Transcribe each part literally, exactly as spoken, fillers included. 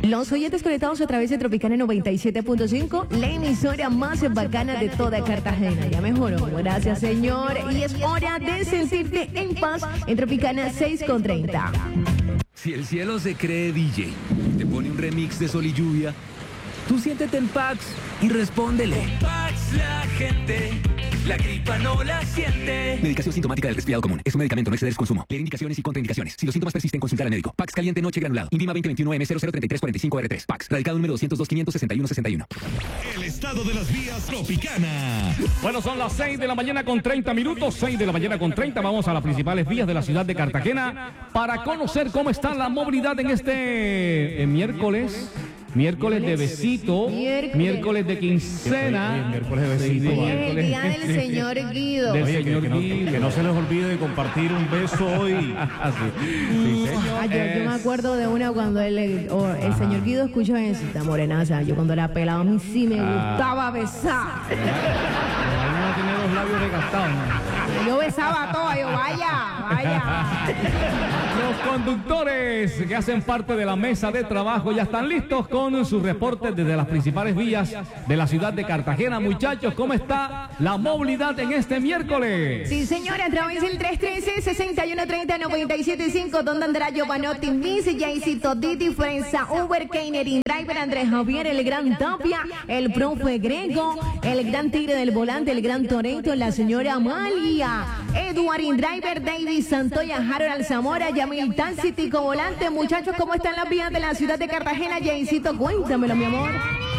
Los oyentes conectados a través de Tropicana noventa y siete punto cinco, la emisora más bacana de toda Cartagena. Ya mejoró. Gracias, señor. Y es hora de sentirte en paz en Tropicana seis con treinta. Si el cielo se cree D J, te pone un remix de Sol y Lluvia, tú siéntete en Pax y respóndele. Con Pax la gente, la gripa no la siente. Medicación sintomática del resfriado común. Es un medicamento, no exceder su consumo. Leer indicaciones y contraindicaciones. Si los síntomas persisten, consultar al médico. Pax caliente noche granulado. Indima veinte veintiuno M cero cero treinta y tres cuarenta y cinco R tres. Pax. Radicado número doscientos dos quinientos sesenta y uno sesenta y uno. El estado de las vías Tropicana. Bueno, son las seis de la mañana con treinta minutos. seis de la mañana con treinta. Vamos a las principales vías de la ciudad de Cartagena para conocer cómo está la movilidad en este eh, miércoles. Miércoles de besito, miércoles, miércoles de quincena, Oye, oye, miércoles de besito. Sí, Miércoles el día del señor Guido. Del Oye, señor que, que, no, Guido. que no se les olvide de compartir un beso hoy. Así. Sí, señor. Ah, yo, yo me acuerdo de una cuando el, o el señor Guido escuchó esa morenaza. Yo cuando la pelaba a mí sí me Ah. gustaba besar. No tiene los labios desgastados, ¿no? Yo besaba todo, yo vaya, vaya. Los conductores que hacen parte de la mesa de trabajo ya están listos con sus reportes desde las principales vías de la ciudad de Cartagena. Muchachos, ¿cómo está la movilidad en este miércoles? Sí, señora, a través del tres uno tres, seis uno tres cero, nueve siete cinco, donde andará Giovanotti, Missy, Jaycito, Didi, Frenza, Uber, Keinerin, Driver, Andrés Javier, el gran Tapia, el profe Grego, el gran Tigre del Volante, el gran Toreto, la señora Amalia, Edward Driver, David Santoya, Harold Alzamora, Yamil Taxi, Tico Volante. Muchachos, ¿cómo están las vías de la ciudad de Cartagena? Jaycito, cuéntamelo, mi amor.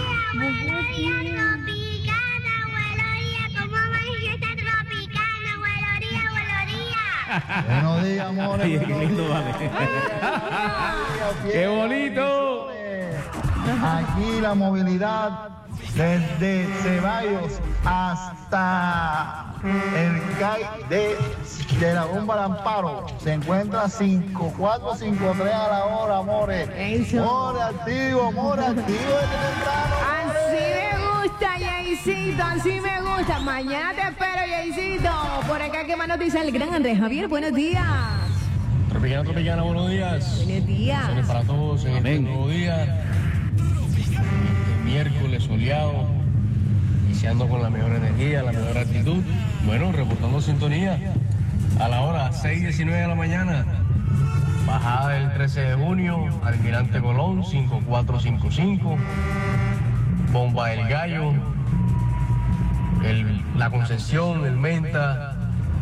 Buenos días, amores. Ay, qué lindo, vale. ¡Qué bonito! Aquí la movilidad desde Ceballos hasta el C A I de, de la bomba de Amparo. Se encuentra cinco cuatro cinco tres a la hora, amores. Eso. More activo, more activo desde temprano. Así me gusta, Jaycito, así me gusta. Mañana te espero, Jaycito. Por acá, ¿qué más nos dice el gran Andrés Javier? Buenos días. Tropicana, Tropicana, buenos días. Buenos días. Bendiciones para todos en este nuevo día. Este miércoles soleado, iniciando con la mejor energía, la mejor actitud. Bueno, reportando sintonía a la hora seis diecinueve de la mañana. Bajada del trece de junio, Almirante Colón, cinco cuatro cinco cinco. Bomba del Gallo, el, la Concepción, el Menta,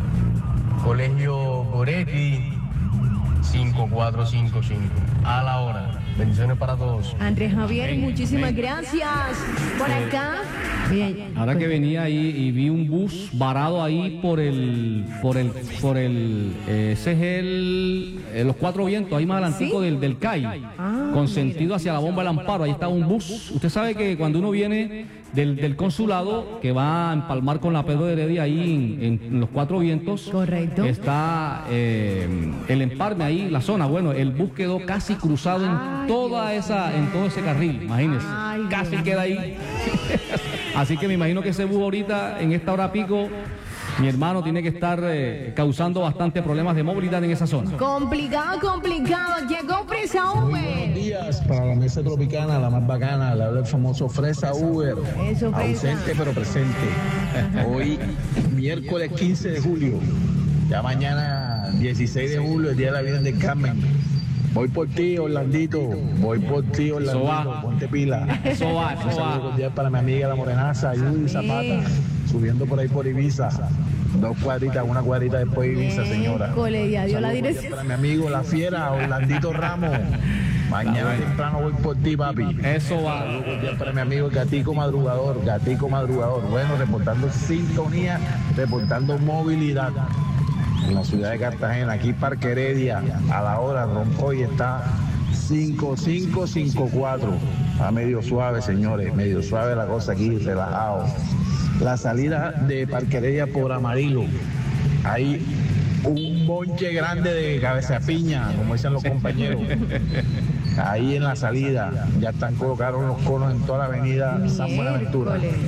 Colegio Goretti, cinco cuatro cinco cinco. A la hora. Bendiciones para todos. Andrés Javier, muchísimas gracias. Por acá. Bien. Ahora que venía ahí y vi un bus varado ahí por el, por el, por el, eh, ese es el, eh, los Cuatro Vientos, ahí más adelantico ¿Sí? del, del C A I, Ah, con sentido hacia la bomba del Amparo, ahí está un bus. Usted sabe que cuando uno viene del, del consulado, que va a empalmar con la Pedro de Heredia ahí en, en los Cuatro Vientos, Correcto. está eh, el empalme ahí, la zona, bueno, el bus quedó casi cruzado en Ay, toda Dios esa, en todo ese carril, imagínese, Ay, casi Dios queda ahí. Así que me imagino que ese bus ahorita, en esta hora pico, mi hermano tiene que estar eh, causando bastantes problemas de movilidad en esa zona. complicado, complicado. Llegó Fresa Buenos Uber. días para la mesa tropicana, la más bacana, la del famoso Fresa Uber. Eso, Fresa. Ausente pero presente. Hoy, miércoles quince de julio. Ya mañana, dieciséis de julio, el día de la Virgen del Carmen. Voy por ti, Orlandito. Voy por ti, Orlandito. va. Ponte pila. Eso va, Un eso saludo va. cordial para mi amiga la morenaza, Yuri Zapata, subiendo por ahí por Ibiza. Dos cuadritas, una cuadrita después de Ibiza, señora. Miércoles, ya dio la Saludos dirección. para mi amigo La Fiera, Orlandito Ramos. Mañana temprano voy por ti, papi. Eso va. Saludos cordial para mi amigo Gatico Madrugador, Gatico Madrugador. Bueno, reportando sintonía, reportando movilidad en la ciudad de Cartagena. Aquí Parque Heredia, a la hora, Rompoy está cinco cinco cinco cuatro. Está medio suave, señores, medio suave la cosa aquí, relajado. La salida de Parque Heredia por Amarillo. Hay un bonche grande de cabeza de piña, como dicen los compañeros. Ahí en la salida ya están colocados los conos en toda la avenida San Buenaventura. Miércoles.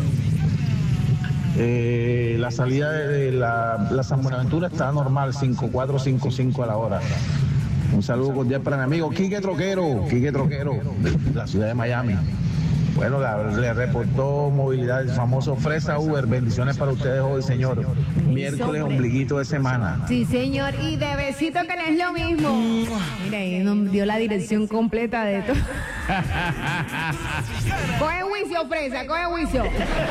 Eh, la salida de, de la, la San Buenaventura está normal, cinco cuatro cinco cinco a la hora. Un saludo cordial para mi amigo Quique Troquero, Quique Troquero, de la ciudad de Miami. Bueno, la- le reportó movilidad el famoso Fresa Uber. Bendiciones para ustedes hoy, señor. Miércoles, ombliguito de semana. Sí, señor, y de besito que no es lo mismo. Mira, ahí nos dio la dirección completa de todo. Coge juicio, Fresa, coge juicio.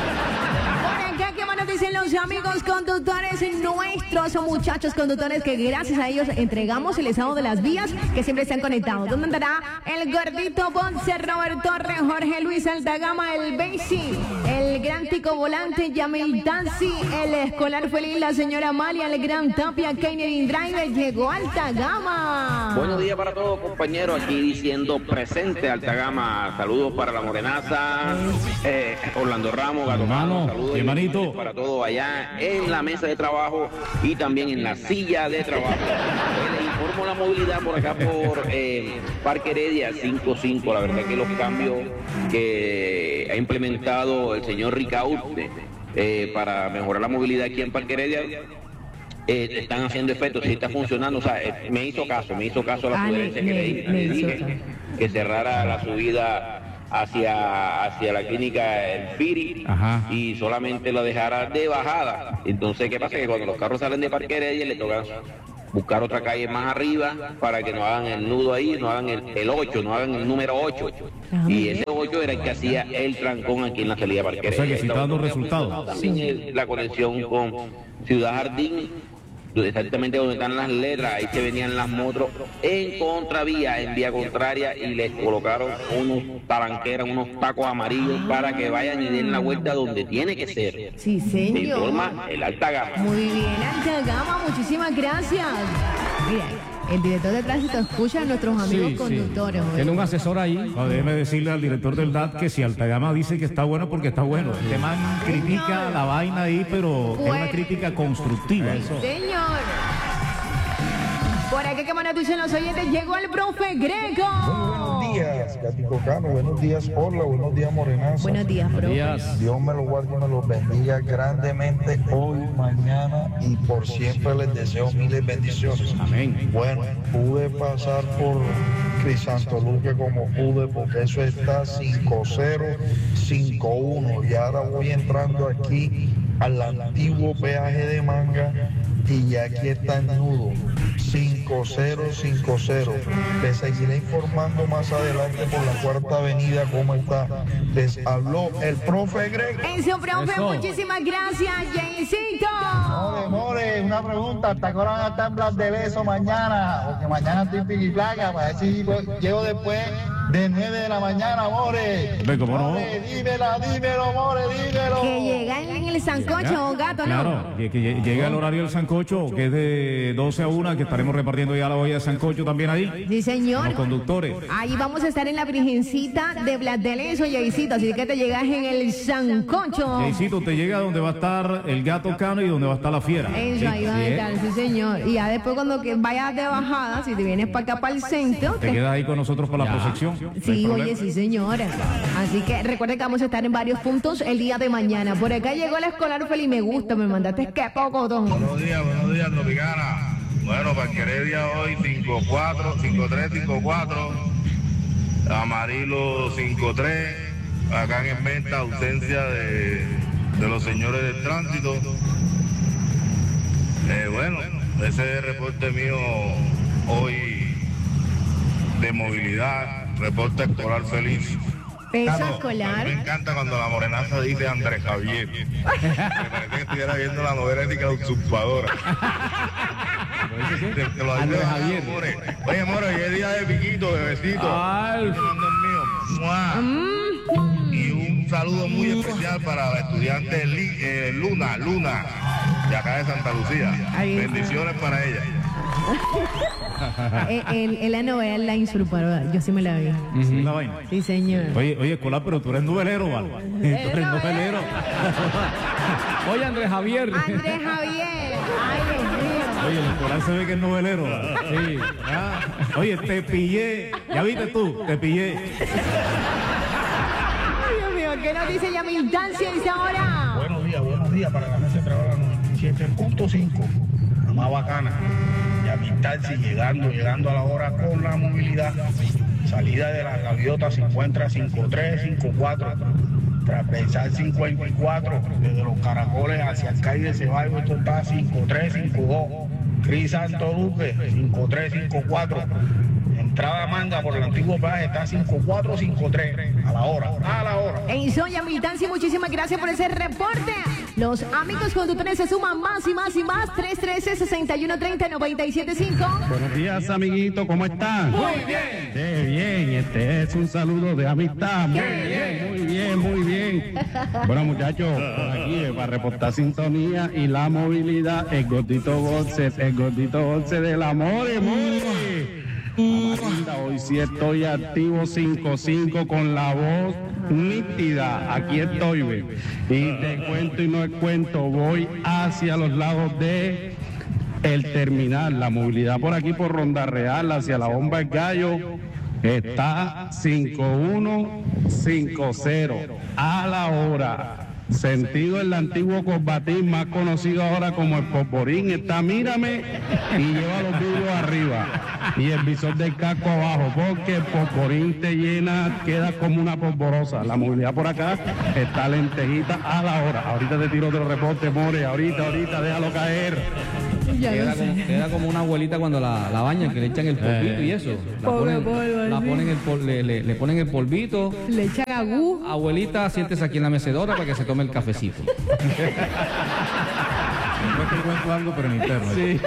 Por acá, ¿qué más nos dicen los amigos conductores nuestros? Son muchachos conductores que gracias a ellos entregamos el estado de las vías que siempre están conectados. ¿Dónde andará el gordito Ponce, Robert Torres, Jorge Luis Altagama, el Besi, el gran Tico Volante, Yamil Danzi, el escolar feliz, la señora Amalia, el gran Tapia, Kennedy Driver, llegó Altagama. Buenos días para todos, compañeros, aquí diciendo presente Altagama. Saludos para la Morenaza, eh, Orlando Ramos, Gato Mano, saludos y hermanito. para todos allá en la mesa de trabajo y también en la silla de trabajo. Eh, Les informo la movilidad por acá por eh, Parque Heredia cinco cinco. La verdad que los cambios que ha implementado el señor Ricaurte eh, para mejorar la movilidad aquí en Parque Heredia Eh, están haciendo efecto, sí está funcionando. O sea, eh, me hizo caso, me hizo caso a la Ah, sugerencia le- que le, le- di- le le hizo dije caso. que cerrara la subida hacia, hacia la clínica El Firi Ajá. y solamente lo dejara de bajada. Entonces, ¿qué pasa? Que cuando los carros salen de Parque Heredia le toca buscar otra calle más arriba para que no hagan el nudo ahí, no hagan el, el ocho, no hagan el número ocho. Y ese ocho era el que hacía el trancón aquí en la salida de Parque O sea Heredia. que sí está dando resultados. También el- la conexión con Ciudad Jardín, exactamente donde están las letras, ahí se venían las motos en contravía, en vía contraria, y les colocaron unos talanqueras, unos tacos amarillos para que vayan y den la vuelta donde tiene que ser. Sí, Se señor. informa el Alta Gama. Muy bien, Altagama, muchísimas gracias. Mira, el director de tránsito escucha a nuestros amigos Sí, sí. conductores. ¿oye? Tiene un asesor ahí. No, déjeme decirle al director del D A T que si Altagama dice que está bueno porque está bueno. Este man critica la vaina ahí, pero es una Bueno. crítica constructiva. Señor. Por aquí que nos dicen los oyentes, llegó el profe Greco. Buenos días, Gatico Cano. Buenos días, Orla. Buenos días, Morenaza. Buenos días, profe. Días. Dios me los guarde y me los bendiga grandemente hoy, mañana y por siempre. Les deseo miles bendiciones. Amén. Bueno, pude pasar por Crisantoluque como pude porque eso está cinco cero, cinco uno y ahora voy entrando aquí al antiguo peaje de Manga y ya aquí está el nudo. cinco cero cinco cero. Les seguiré informando más adelante por la cuarta avenida cómo está. Les habló el profe Greg. Eso, profe, Eso. muchísimas gracias, Jaycito. More, More, una pregunta, ¿hasta qué hora van a estar en Blas de Beso mañana? Porque mañana estoy en Piquiplaga, para ver si llego, llego después de nueve de la mañana, More. Ve, ¿cómo no? More, dímela, dímelo, More, dímelo. Que llega en el sancocho, gato, ¿no? Claro, que, que llega el horario del sancocho, que es de doce a una, que estaremos repartiendo ya la olla de sancocho también ahí. Sí, señor. Los conductores. Ahí vamos a estar en la Virgencita de Blas de Lezo, Jaycito, así que te llegas en el sancocho. Jaycito, te llega donde va a estar el gato Cano y donde va a estar la fiera. Eso, ahí va a Sí, estar, sí, señor. Y ya después cuando que vayas de bajada, si te vienes para acá, para el centro, Te te- quedas ahí con nosotros para la procesión. No hay Sí, problema. oye, sí, señora. Así que recuerden que vamos a estar en varios puntos el día de mañana. Por acá llegó el escolar feliz, me gusta, me mandaste que poco, don. Buenos días, buenos días, Tropicana. Bueno, Parque Heredia hoy cinco cuatro, cinco tres, cinco cuatro. Amarillo cinco tres. Acá en venta, ausencia de, de los señores del tránsito. Eh, bueno, ese es el reporte mío hoy de movilidad. Reporte escolar feliz. Peso A mí me escolar. encanta cuando la morenaza dice Andrés Javier. Me parece que estuviera viendo la novela ética usurpadora. Te- te lo dice Andrés bajado, Javier. more. Oye, More, hoy es día de piquito, bebecito. Ay. Te mando el mío. ¡Mua! Y un saludo muy especial para la estudiante Li- eh, Luna, Luna, de acá de Santa Lucía. Ahí está. Bendiciones para ella. Eh, el- en la novela Insurpadora, yo sí me la vi. Sí, la vaina. Sí, señor. Oye, oye, escolar, pero tú eres novelero, ¿vale? Tú eres novelero. Oye, Andrés Javier. Andrés Javier. Ay, Dios mío. Oye, el escolar se ve que es novelero. ¿vale? Sí. Ah, oye, te pillé. Ya viste tú, te pillé. Ay, Dios mío, ¿qué nos dice Yamil Dancia esta hora? Buenos días, buenos días para la mesa de trabajo siete punto cinco, la más bacana. Yamintaxi llegando, llegando a la hora con la movilidad. Salida de la Gaviota se encuentra cinco tres cinco cuatro. Transversal cincuenta y cuatro, desde los Caracoles hacia el calle de Ceballos, esto está cinco tres cinco dos. Cris Santo Duque, cinco tres cinco cuatro. Entrada Manga por el antiguo peaje está cinco cuatro cinco tres. A la hora, a la hora. En Soya Miltansi, muchísimas gracias por ese reporte. Los amigos conductores se suman más y más y más. tres uno tres, seis uno tres cero, nueve siete cinco. Buenos días, amiguito, ¿cómo están? Muy bien. Qué bien, este es un saludo de amistad. Muy bien, muy bien, muy bien. Bueno, muchachos, por aquí eh, para reportar sintonía y la movilidad, el gordito Bolse, el gordito Bolse del amor, muy. Amarinda, hoy sí estoy activo cinco cinco con la voz nítida. Aquí estoy, ve. Y te cuento y no te cuento, voy hacia los lados de el terminal. La movilidad por aquí por Ronda Real hacia la Bomba del Gallo está cinco uno cinco cero a la hora. Sentido el antiguo Corbatín, más conocido ahora como el Polvorín, está mírame y lleva los vidrios arriba y el visor del casco abajo, porque el Polvorín te llena, queda como una polvorosa. La movilidad por acá está lentejita a la hora. Ahorita te tiro otro reporte, More, ahorita, ahorita, déjalo caer. Queda como, queda como una abuelita cuando la, la bañan, que le echan el polvito y eso. La ponen, la ponen el pol, le, le, le ponen el polvito. Le echan agú. Abuelita, siéntese aquí en la mecedora para que se tome el cafecito. Después te cuento algo, pero en interno. Sí.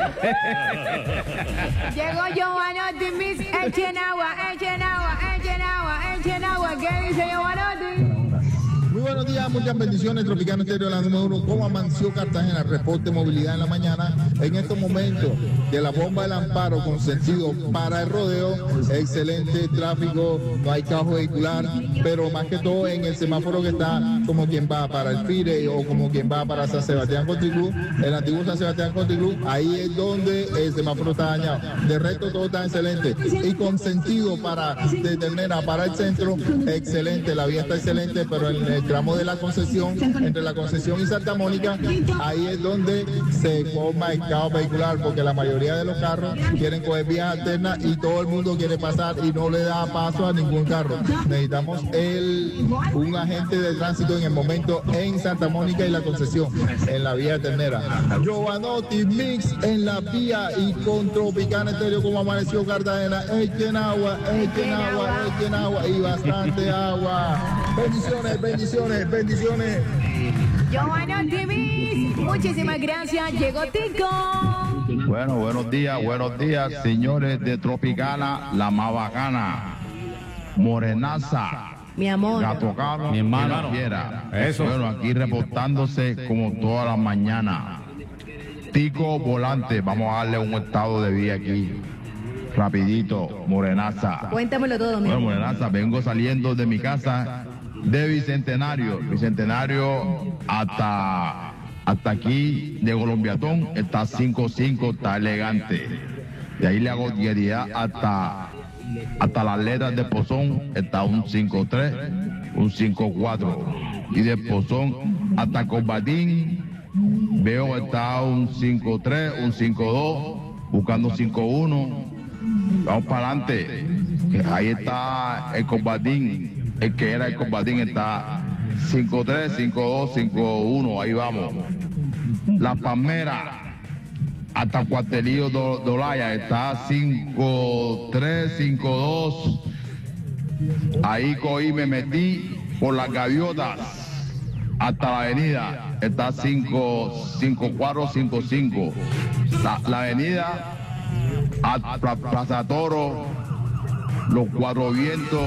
Llegó Giovanotti, Miss, echen agua, echen agua, echen agua, echen agua. ¿Qué dice Giovanotti? Muy buenos días, muchas bendiciones. Tropicana Estéreo, la número uno. ¿Cómo amanció Cartagena? Reporte movilidad en la mañana. En estos momentos de la bomba del Amparo con sentido para el rodeo, excelente tráfico, no hay caos vehicular, pero más que todo en el semáforo que está como quien va para el Fire o como quien va para San Sebastián Country Club, el antiguo San Sebastián Country Club, ahí es donde el semáforo está dañado. De resto todo está excelente. Y con sentido para de Ternera para el centro, excelente, la vía está excelente, pero en el tramo de la Concesión, entre la Concesión y Santa Mónica, ahí es donde se forma el caos vehicular, porque la mayoría de los carros quieren coger vías alternas y todo el mundo quiere pasar y no le da paso a ningún carro. Necesitamos el, un agente de tránsito en el momento en Santa Mónica y la Concesión, en la vía Ternera. Giovanotti Mix en la vía y con Tropicana Estéreo, como amaneció Cartagena. Echen agua, echen agua, echen agua y bastante agua. Bendiciones, bendiciones, bendiciones. Giovanotti Mix, muchísimas gracias. Llegó Tico. Bueno, buenos días, buenos días, señores de Tropicana, la más bacana, Morenaza, mi amor, Gato Caro, mi hermano. y la Fiera. Eso. Bueno, aquí reportándose como todas las mañanas. Tico Volante, vamos a darle un estado de vía aquí, rapidito, Morenaza. Cuéntamelo todo, mi Bueno, amor. Morenaza, vengo saliendo de mi casa de Bicentenario, Bicentenario hasta... Hasta aquí de Colombiatón está cinco cinco, está elegante. De ahí le hago diaria hasta, hasta las letras de Pozón está un cinco tres, un cinco cuatro. Y de Pozón hasta Combatín veo está un cinco tres, un cinco dos, buscando cinco uno. Vamos para adelante. Ahí está el Combatín, el que era el Combatín está cinco tres, cinco dos, cinco uno, ahí vamos. La Palmera hasta Cuartelillo do, Dolaya está cinco tres, cinco dos. Ahí cogí, me metí por las gaviotas hasta la avenida, está cinco cuatro, cinco cinco. La, la avenida a Plaza Toro, Los Cuatro Vientos,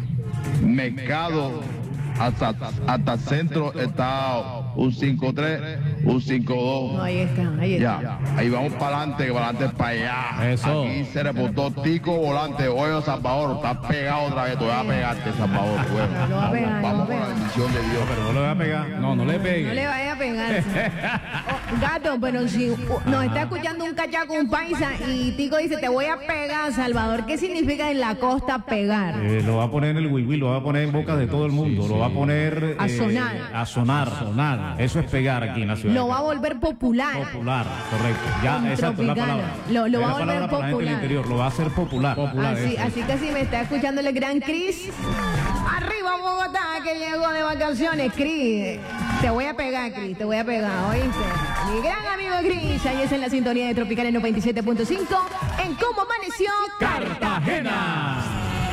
Mercado, hasta, hasta centro está un cinco tres, un cinco dos. No, ahí está, ahí está. Ya, ahí vamos para adelante, que para adelante para allá. Eso. Aquí se reportó Tico Volante. Oye, Salvador, estás pegado otra vez. Te voy a pegarte, Salvador. Bueno, No lo va a pegar, no vamos lo va a con la pegar. bendición de Dios. Pero no le va a pegar. No, no le pegue. No le vaya a pegarse. Oh, gato, pero si uh, nos está escuchando un cachaco, un paisa, y Tico dice, te voy a pegar, Salvador. ¿Qué significa en la costa pegar? Eh, lo va a poner en el wiwi, lo va a poner en boca de todo el mundo, sí, sí. Lo va a poner... A sonar. Eh, a sonar. A sonar. Eso es pegar aquí en la ciudad. Lo va a volver popular. Popular, correcto. Ya, esa es la palabra. Lo, lo es va a volver popular. Para la gente del interior, lo va a hacer popular. popular así, así que si me está escuchando el gran Cris, arriba Bogotá, que llegó de vacaciones, Cris. Te voy a pegar, Cris, te voy a pegar, ¿oíste? Mi gran amigo Cris, ahí es en la sintonía de Tropicales noventa y siete punto cinco, en Cómo Amaneció Cartagena.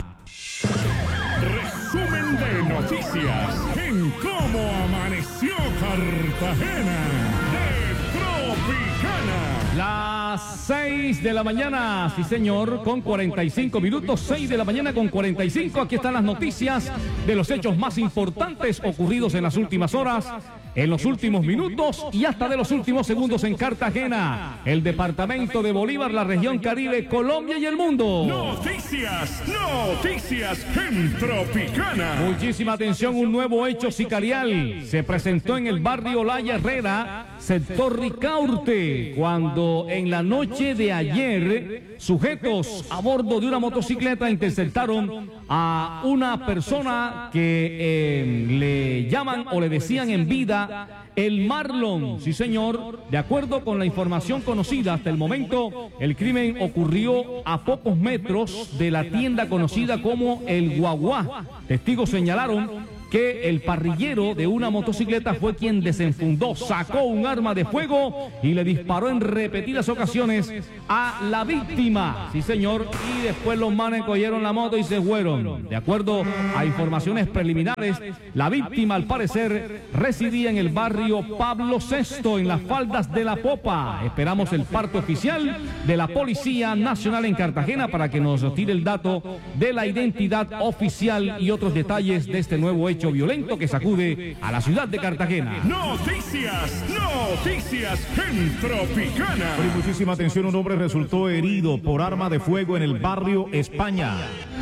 Resumen de noticias en Cómo Amaneció Cartagena de Tropicana. Las seis de la mañana, sí señor, con cuarenta y cinco minutos, seis de la mañana con cuarenta y cinco. Aquí están las noticias de los hechos más importantes ocurridos en las últimas horas, en los últimos minutos y hasta de los últimos segundos en Cartagena, el departamento de Bolívar, la región Caribe, Colombia y el mundo. Noticias, noticias en Tropicana. Muchísima atención, un nuevo hecho sicarial se presentó en el barrio Laya Herrera, sector Ricaurte, cuando en la noche de ayer sujetos a bordo de una motocicleta interceptaron a una persona que eh, le llaman o le decían en vida el Marlon. Sí señor, de acuerdo con la información conocida hasta el momento, el crimen ocurrió a pocos metros de la tienda conocida como el Guaguá. Testigos señalaron que el parrillero de una motocicleta fue quien desenfundó, sacó un arma de fuego y le disparó en repetidas ocasiones a la víctima. Sí, señor, y después los manes cogieron la moto y se fueron. De acuerdo a informaciones preliminares, la víctima al parecer residía en el barrio Pablo sexto, en las faldas de la Popa. Esperamos el parte oficial de la Policía Nacional en Cartagena para que nos tire el dato de la identidad oficial y otros detalles de este nuevo hecho violento que sacude a la ciudad de Cartagena. Noticias, noticias en Tropicana. Pero muchísima atención, un hombre resultó herido por arma de fuego en el barrio España.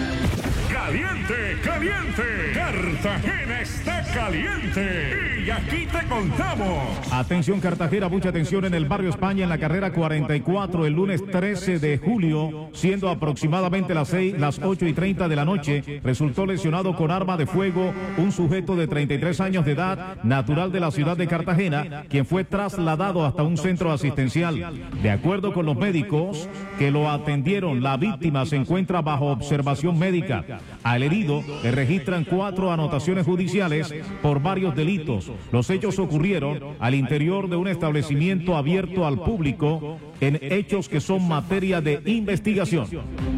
Caliente, caliente, Cartagena está caliente y aquí te contamos. Atención Cartagena, mucha atención en el barrio España, en la carrera cuarenta y cuatro, el lunes trece de julio, siendo aproximadamente las seis, las ocho y treinta de la noche, resultó lesionado con arma de fuego un sujeto de treinta y tres años de edad, natural de la ciudad de Cartagena, quien fue trasladado hasta un centro asistencial. De acuerdo con los médicos que lo atendieron, la víctima se encuentra bajo observación médica. Al herido le registran cuatro anotaciones judiciales por varios delitos. Los hechos ocurrieron al interior de un establecimiento abierto al público en hechos que son materia de investigación.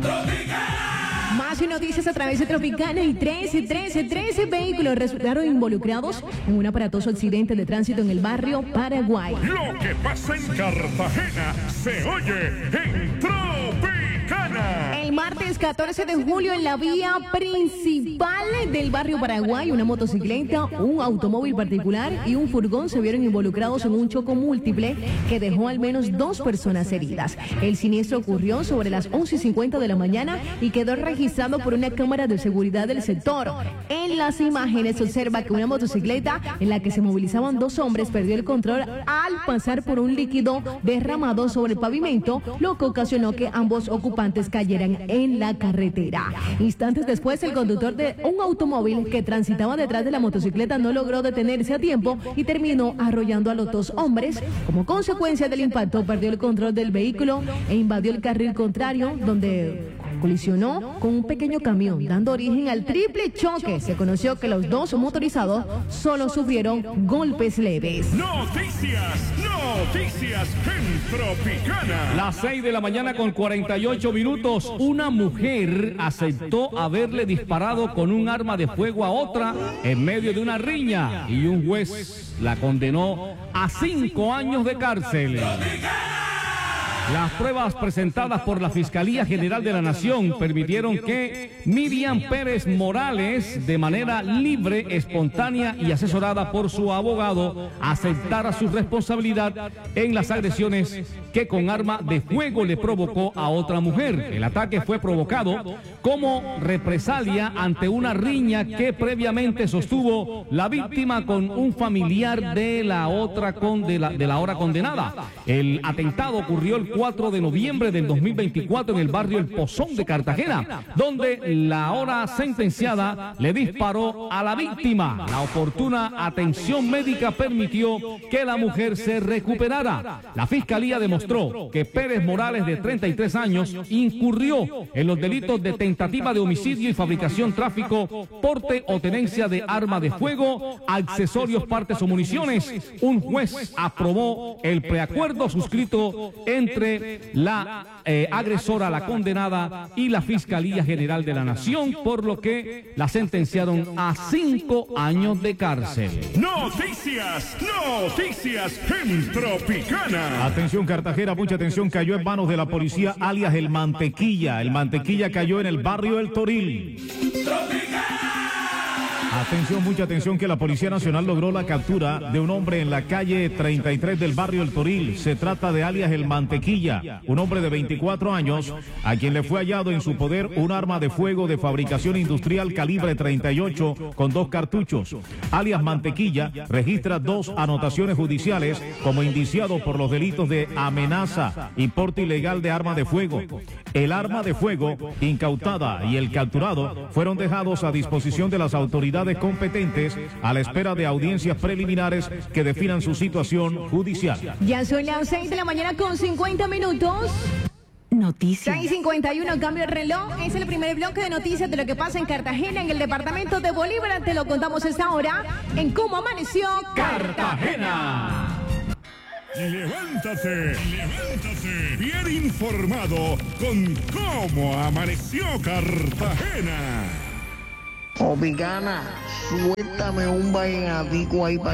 Más noticias a través de Tropicana y trece, trece, trece vehículos resultaron involucrados en un aparatoso accidente de tránsito en el barrio Paraguay. Lo que pasa en Cartagena se oye en Tropicana. El martes catorce de julio en la vía principal del barrio Paraguay, una motocicleta, un automóvil particular y un furgón se vieron involucrados en un choque múltiple que dejó al menos dos personas heridas. El siniestro ocurrió sobre las once y cincuenta de la mañana y quedó registrado por una cámara de seguridad del sector. En las imágenes se observa que una motocicleta en la que se movilizaban dos hombres perdió el control al pasar por un líquido derramado sobre el pavimento, lo que ocasionó que ambos ocupantes cayeran en la carretera. Instantes después, el conductor de un automóvil que transitaba detrás de la motocicleta no logró detenerse a tiempo y terminó arrollando a los dos hombres. Como consecuencia del impacto, perdió el control del vehículo e invadió el carril contrario, donde colisionó con un pequeño camión, dando origen al triple choque. Se conoció que los dos motorizados solo sufrieron golpes leves. Noticias, noticias en Tropicana. Las seis de la mañana con cuarenta y ocho minutos, una mujer aceptó haberle disparado con un arma de fuego a otra en medio de una riña y un juez la condenó a cinco años de cárcel. Las pruebas presentadas por la Fiscalía General de la Nación permitieron que Miriam Pérez Morales, de manera libre, espontánea y asesorada por su abogado, aceptara su responsabilidad en las agresiones que con arma de fuego le provocó a otra mujer. El ataque fue provocado como represalia ante una riña que previamente sostuvo la víctima con un familiar de la otra con de la, de la hora condenada. El atentado ocurrió el cuatro de noviembre del dos mil veinticuatro en el barrio El Pozón de Cartagena, donde la ahora sentenciada le disparó a la víctima. La oportuna atención médica permitió que la mujer se recuperara. La Fiscalía demostró que Pérez Morales, de treinta y tres años, incurrió en los delitos de tentativa de homicidio y fabricación, tráfico, porte o tenencia de arma de fuego, accesorios, partes o municiones. Un juez aprobó el preacuerdo suscrito entre la eh, agresora, la condenada, y la Fiscalía General de la Nación, por lo que la sentenciaron a cinco años de cárcel. Noticias, noticias en Tropicana. Atención Cartagena, mucha atención, cayó en manos de la policía alias El Mantequilla. El Mantequilla cayó en el barrio El Toril. Atención, mucha atención, que la Policía Nacional logró la captura de un hombre en la calle treinta y tres del barrio El Toril. Se trata de alias El Mantequilla, un hombre de veinticuatro años, a quien le fue hallado en su poder un arma de fuego de fabricación industrial calibre treinta y ocho con dos cartuchos. Alias Mantequilla registra dos anotaciones judiciales como indiciado por los delitos de amenaza y porte ilegal de arma de fuego. El arma de fuego incautada y el capturado fueron dejados a disposición de las autoridades competentes a la espera de audiencias preliminares que definan su situación judicial. Ya son las seis de la mañana con cincuenta minutos. Noticias. seis cincuenta y uno, cambio el reloj. Es el primer bloque de noticias de lo que pasa en Cartagena, en el departamento de Bolívar. Te lo contamos esta hora en Cómo Amaneció Cartagena. Levántate, levántate, bien informado con Cómo Amaneció Cartagena. Tropicana, suéltame un vallenatico ahí para